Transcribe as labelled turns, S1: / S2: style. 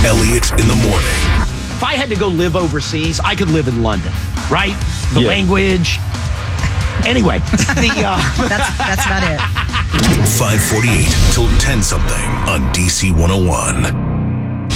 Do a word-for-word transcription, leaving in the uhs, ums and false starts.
S1: Elliott in the morning.
S2: If I had to go live overseas, I could live in London, right? The
S3: Yeah.
S2: language. Anyway, the uh,
S4: That's that's about it.
S1: five forty-eight till ten something on D C one oh one.